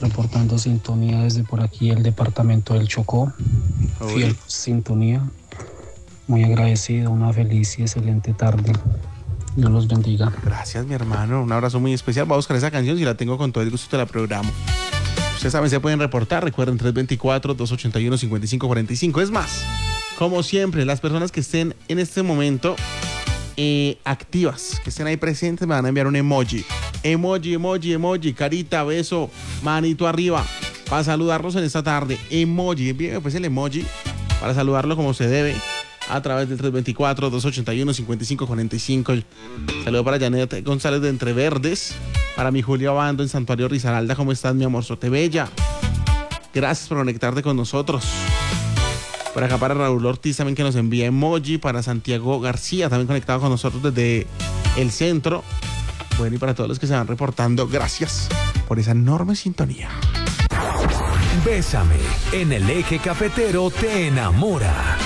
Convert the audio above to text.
reportando sintonía desde por aquí, el departamento del Chocó. Fiel sintonía. Muy agradecido, una feliz y excelente tarde. Dios los bendiga. Gracias, mi hermano. Un abrazo muy especial. Voy a buscar esa canción. Si la tengo con todo el gusto, te la programo. Ustedes saben, se pueden reportar. Recuerden, 324-281-5545. Es más, como siempre, las personas que estén en este momento activas, que estén ahí presentes, me van a enviar un emoji. Emoji, carita, beso, manito arriba, para saludarlos en esta tarde. Emoji, envíenme pues el emoji para saludarlo como se debe a través del 324-281-5545. Saludo para Janet González de Entreverdes, para mi Julia Bando en Santuario Risaralda. ¿Cómo estás, mi amor? Sote bella. Gracias por conectarte con nosotros. Por acá para Raúl Ortiz también, que nos envía emoji. Para Santiago García, también conectado con nosotros desde el centro. Bueno, y para todos los que se van reportando, gracias por esa enorme sintonía. Bésame, en el Eje Cafetero te enamora.